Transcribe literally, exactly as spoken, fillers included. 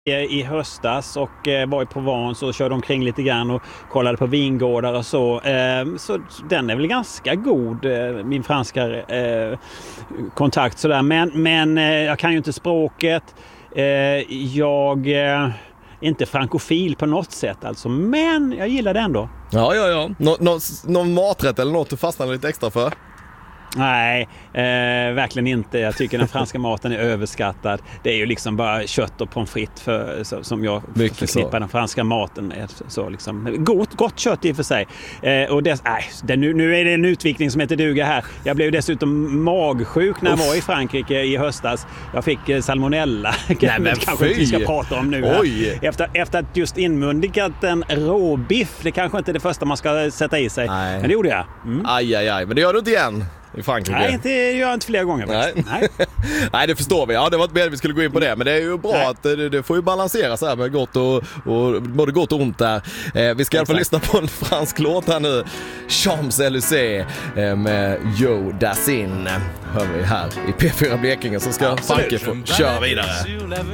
i höstas och eh, var i Provence och körde omkring lite grann och kollade på vingårdar och så. Eh, så den är väl ganska god, eh, min franska eh, kontakt sådär. Men, men eh, jag kan ju inte språket. Eh, jag eh, är inte frankofil på något sätt alltså, men jag gillar det ändå. Ja, ja, ja. Nå, nå, någon maträtt eller något du fastnar lite extra för? Nej, eh, verkligen inte. Jag tycker den franska maten är överskattad. Det är ju liksom bara kött och pommes frites för, så, som jag Mycket förknippar så. den franska maten. Är så liksom. Gott, gott kött i och för sig. Eh, och det, nej, det, nu, nu är det en utvikning som heter duga här. Jag blev dessutom magsjuk när jag var i Frankrike i höstas. Jag fick eh, salmonella. Nej, men kanske inte vi ska prata om nu. Oj. Efter, efter att just inmundigat en råbiff. Det kanske inte är det första man ska sätta i sig. Nej. Men det gjorde jag. Mm. Aj, aj, aj. Men det gör du inte igen i Frankrike. Nej, inte, jag gör inte flera gånger faktiskt. Nej. Nej. Nej, det förstår vi. Ja, det var inte meningen vi skulle gå in på det. Men det är ju bra. Nej. Att det, det får ju balansera så här med gott och, och både gott och ont där. Eh, vi ska i alla fall lyssna på en fransk låt här nu. Champs-Élysées eh, med Joe Dassin. Hör vi här i P fyra Blekinge, så ska Funky få köra vidare.